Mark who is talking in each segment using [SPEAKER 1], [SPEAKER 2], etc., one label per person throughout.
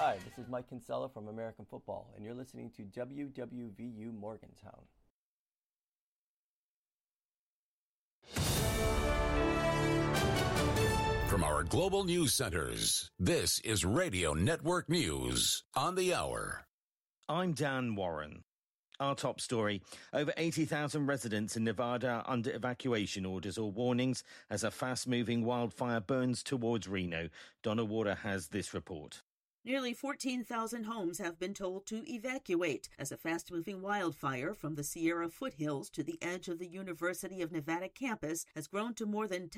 [SPEAKER 1] Hi, this is Mike Kinsella from American Football, and you're listening to WWVU Morgantown.
[SPEAKER 2] From our global news centers, this is Radio Network News on the Hour.
[SPEAKER 3] I'm Dan Warren. Our top story, over 80,000 residents in Nevada under evacuation orders or warnings as a fast-moving wildfire burns towards Reno. Donna Water has this report.
[SPEAKER 4] Nearly 14,000 homes have been told to evacuate as a fast-moving wildfire from the Sierra foothills to the edge of the University of Nevada campus has grown to more than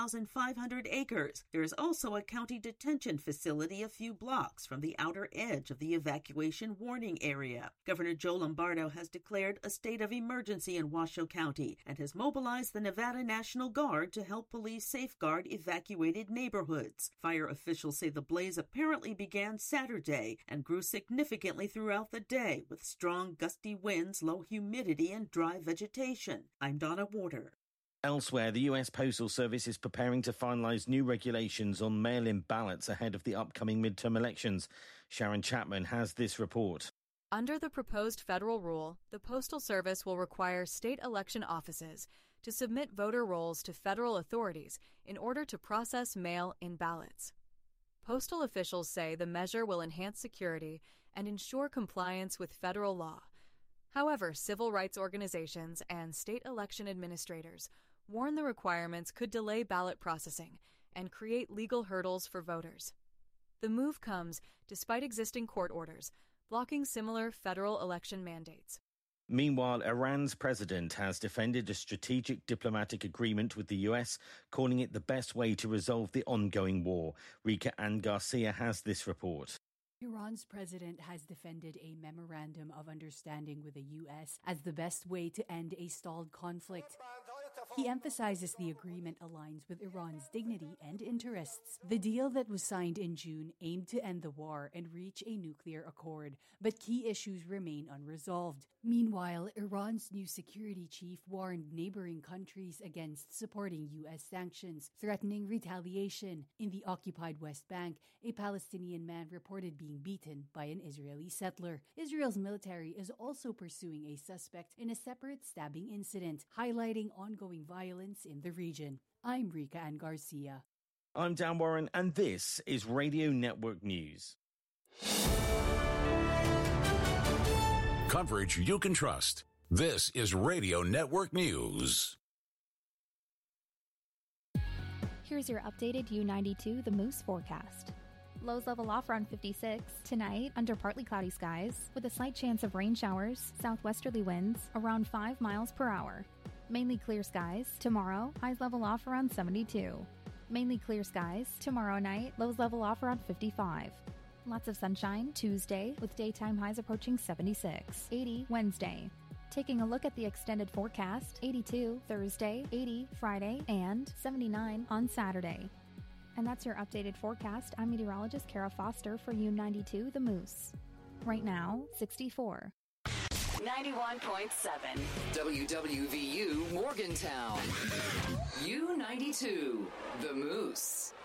[SPEAKER 4] 10,500 acres. There is also a county detention facility a few blocks from the outer edge of the evacuation warning area. Governor Joe Lombardo has declared a state of emergency in Washoe County and has mobilized the Nevada National Guard to help police safeguard evacuated neighborhoods. Fire officials say the blaze apparently began Saturday and grew significantly throughout the day with strong gusty winds, low humidity, and dry vegetation. I'm Donna Water.
[SPEAKER 3] Elsewhere, the U.S. Postal Service is preparing to finalize new regulations on mail-in ballots ahead of the upcoming midterm elections. Sharon Chapman has this report.
[SPEAKER 5] Under the proposed federal rule, the Postal Service will require state election offices to submit voter rolls to federal authorities in order to process mail-in ballots. Postal officials say the measure will enhance security and ensure compliance with federal law. However, civil rights organizations and state election administrators warn the requirements could delay ballot processing and create legal hurdles for voters. The move comes despite existing court orders blocking similar federal election mandates.
[SPEAKER 3] Meanwhile, Iran's president has defended a strategic diplomatic agreement with the U.S., calling it the best way to resolve the ongoing war. Rika Ann Garcia has this report.
[SPEAKER 6] Iran's president has defended a memorandum of understanding with the U.S. as the best way to end a stalled conflict. He emphasizes the agreement aligns with Iran's dignity and interests. The deal that was signed in June aimed to end the war and reach a nuclear accord, but key issues remain unresolved. Meanwhile, Iran's new security chief warned neighboring countries against supporting U.S. sanctions, threatening retaliation. In the occupied West Bank, a Palestinian man reported being beaten by an Israeli settler. Israel's military is also pursuing a suspect in a separate stabbing incident, highlighting ongoing violence in the region. I'm Rika Ann Garcia.
[SPEAKER 3] I'm Dan Warren, and this is Radio Network News.
[SPEAKER 2] Coverage you can trust. This is Radio Network News.
[SPEAKER 7] Here's your updated U92 The Moose forecast. Lows level off around 56. Tonight, under partly cloudy skies, with a slight chance of rain showers, southwesterly winds around 5 miles per hour. Mainly clear skies. Tomorrow, highs level off around 72. Mainly clear skies. Tomorrow night, lows level off around 55. Lots of sunshine Tuesday, with daytime highs approaching 76. 80 Wednesday. Taking a look at the extended forecast, 82 Thursday, 80 Friday, and 79 on Saturday. And that's your updated forecast. I'm meteorologist Kara Foster for U92 The Moose. Right now, 64.
[SPEAKER 8] 91.7 WWVU Morgantown. U92 The Moose.